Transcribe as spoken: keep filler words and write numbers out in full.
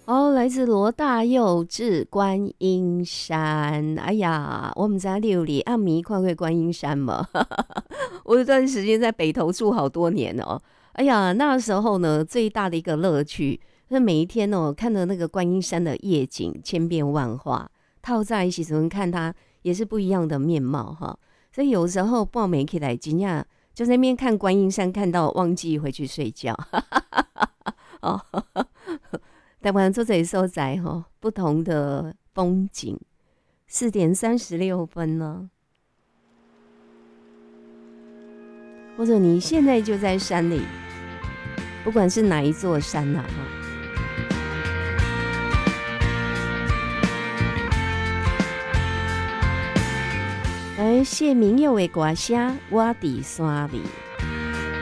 哦，来自罗大佑至观音山。哎呀，我们在六里阿弥看过观音山吗？我有段时间在北投住好多年哦。哎呀，那时候呢，最大的一个乐趣是每一天哦，看着那个观音山的夜景千变万化，套在一起，时候看它也是不一样的面貌哈。所以有时候报没起来，惊讶就在那边看观音山，看到忘记回去睡觉。哦。台湾做这里所在哈，不同的风景。四点三十六分呢，或者你现在就在山里，不管是哪一座山呐、啊、哈。来谢明佑的歌声，我伫山里。